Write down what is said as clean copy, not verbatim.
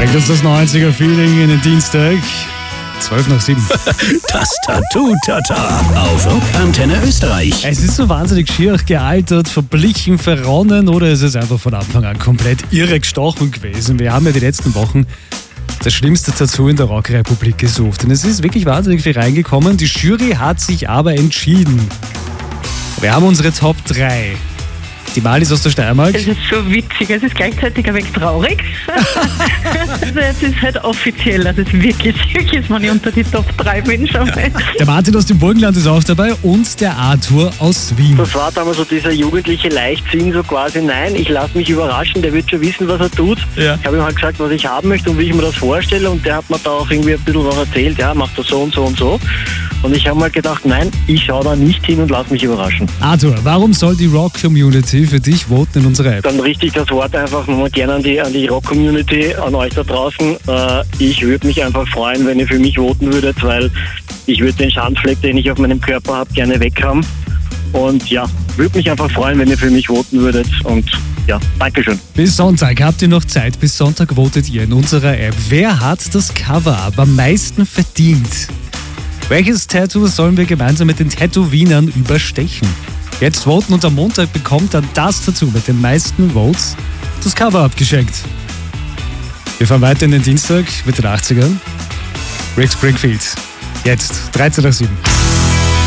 Bringt uns das 90er-Feeling in den Dienstag. 12 nach 7. Das Tattoo-Tata auf Antenne Österreich. Es ist so wahnsinnig schier gealtert, verblichen, verronnen oder ist es einfach von Anfang an komplett irre gestochen gewesen? Wir haben ja die letzten Wochen das schlimmste Tattoo in der Rockrepublik gesucht. Und es ist wirklich wahnsinnig viel reingekommen. Die Jury hat sich aber entschieden. Wir haben unsere Top 3. Die Mali ist aus der Steiermark. Es ist so witzig, es ist gleichzeitig ein wenig traurig. Also es ist halt offiziell, also es ist wirklich, wenn ich unter die Top 3 bin schon mal. Der Martin aus dem Burgenland ist auch dabei und der Arthur aus Wien. Das war damals so dieser jugendliche Leichtsinn, so quasi, nein, ich lasse mich überraschen, der wird schon wissen, was er tut. Ja. Ich habe ihm halt gesagt, was ich haben möchte und wie ich mir das vorstelle und der hat mir da auch irgendwie ein bisschen was erzählt, ja, macht das so und so und so. Und ich habe mal gedacht, nein, ich schaue da nicht hin und lasse mich überraschen. Arthur, warum soll die Rock-Community für dich voten in unserer App? Dann richtig das Wort einfach nochmal gerne an die Rock-Community, an euch da draußen. Ich würde mich einfach freuen, wenn ihr für mich voten würdet, weil ich würde den Schandfleck, den ich auf meinem Körper habe, gerne weg haben. Und ja, würde mich einfach freuen, wenn ihr für mich voten würdet. Und ja, Dankeschön. Bis Sonntag habt ihr noch Zeit. Bis Sonntag votet ihr in unserer App. Wer hat das Cover-Up am meisten verdient? Welches Tattoo sollen wir gemeinsam mit den Tätowinern überstechen? Jetzt voten und am Montag bekommt dann das Tattoo mit den meisten Votes das Cover-Up geschenkt. Wir fahren weiter in den Dienstag mit den 80ern. Rick Springfield. Jetzt 13 nach 7.